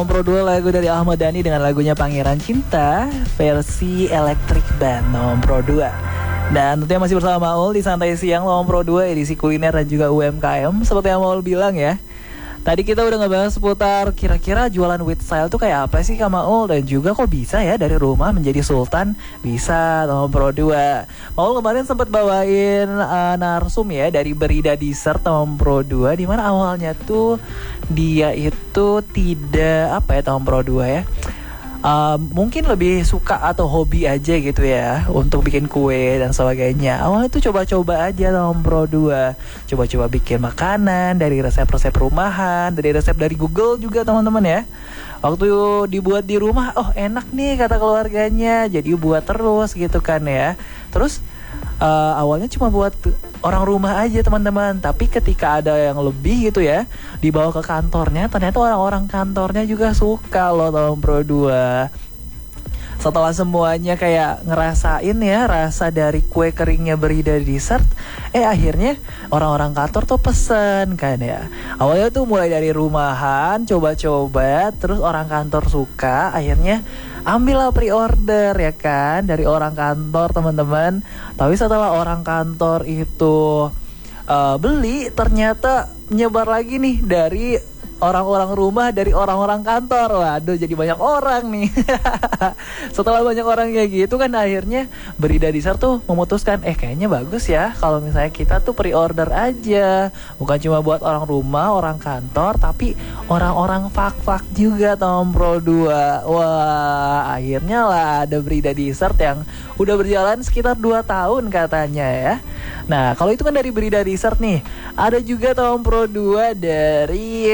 Tahun Pro 2 lagu dari Ahmad Dhani dengan lagunya Pangeran Cinta versi Electric Band Tahun Pro 2. Dan tentunya masih bersama Maul di Santai Siang Tahun Pro 2 edisi kuliner dan juga UMKM. Seperti yang Maul bilang ya, tadi kita udah ngebahas seputar kira-kira jualan with style tuh kayak apa sih Kak Maul. Dan juga kok bisa ya dari rumah menjadi sultan. Bisa Tahun Pro 2. Maul kemarin sempat bawain narsum ya dari Berida Dessert Tahun Pro 2, dimana awalnya tuh dia itu tidak Tahun Pro 2 ya, mungkin lebih suka atau hobi aja gitu ya untuk bikin kue dan sebagainya. Awalnya tuh coba-coba aja Tahun Pro 2, coba-coba bikin makanan dari resep-resep rumahan, dari resep dari Google juga teman-teman ya. Waktu dibuat di rumah, oh enak nih kata keluarganya, jadi buat terus gitu kan ya. Terus awalnya cuma buat orang rumah aja teman-teman, tapi ketika ada yang lebih gitu ya, dibawa ke kantornya, ternyata orang-orang kantornya juga suka loh Tahun Pro 2. Setelah semuanya kayak ngerasain ya rasa dari kue keringnya Berida Dessert, akhirnya orang-orang kantor tuh pesen kan ya. Awalnya tuh mulai dari rumahan, coba-coba, terus orang kantor suka, akhirnya ambillah pre-order ya kan dari orang kantor teman-teman. Tapi setelah orang kantor itu beli, ternyata nyebar lagi nih dari orang-orang rumah, dari orang-orang kantor. Waduh, jadi banyak orang nih. Setelah banyak orang kayak gitu kan, akhirnya Berida Dessert tuh memutuskan, kayaknya bagus ya kalau misalnya kita tuh pre-order aja. Bukan cuma buat orang rumah, orang kantor, tapi orang-orang fak-fak juga Tahun Pro 2. Wah, akhirnya lah ada Berida Dessert yang udah berjalan sekitar 2 tahun katanya ya. Nah, kalau itu kan dari Berida Dessert nih. Ada juga Tahun Pro 2 dari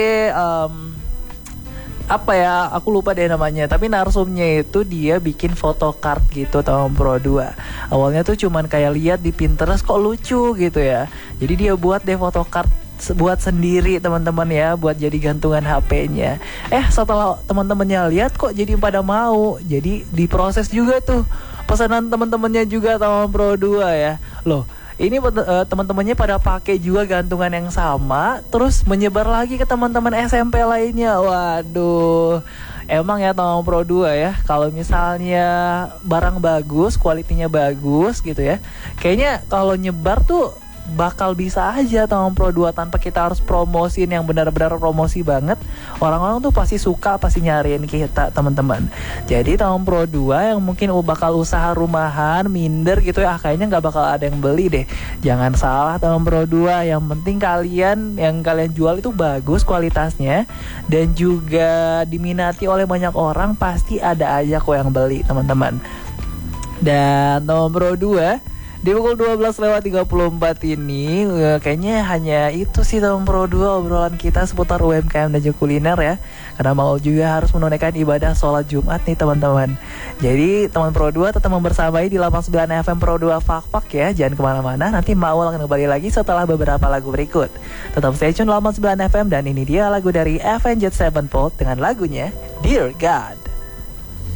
aku lupa deh namanya, tapi narsumnya itu dia bikin photocard gitu Tahun Pro 2. Awalnya tuh cuman kayak lihat di Pinterest kok lucu gitu ya, jadi dia buat deh photocard buat sendiri teman-teman ya, buat jadi gantungan HP-nya. Setelah teman-temannya lihat kok jadi pada mau, jadi diproses juga tuh pesanan teman-temannya juga Tahun Pro 2 ya. Loh, ini teman-temannya pada pakai juga gantungan yang sama, terus menyebar lagi ke teman-teman SMP lainnya. Waduh, emang ya Tahun Pro 2 ya, kalau misalnya barang bagus, kualitinya bagus gitu ya, kayaknya kalau nyebar tuh bakal bisa aja Tahun Pro 2 tanpa kita harus promosiin yang benar-benar promosi banget. Orang-orang tuh pasti suka, pasti nyariin kita teman-teman. Jadi Tahun Pro 2 yang mungkin bakal usaha rumahan, minder gitu ya, kayaknya gak bakal ada yang beli deh. Jangan salah Tahun Pro 2, yang penting yang kalian jual itu bagus kualitasnya dan juga diminati oleh banyak orang, pasti ada aja kok yang beli teman-teman. Dan Tahun Pro 2 di pukul 12:34 ini kayaknya hanya itu sih Tahun Pro 2 obrolan kita seputar UMKM dan juga kuliner ya. Karena mau juga harus menunaikan ibadah sholat Jumat nih teman-teman. Jadi teman Pro 2 tetap membersamai di 89 FM Pro 2 Fak-Fak ya. Jangan kemana-mana, nanti Maul akan kembali lagi setelah beberapa lagu berikut. Tetap stay tune 89 FM dan ini dia lagu dari Avenged Sevenfold dengan lagunya Dear God.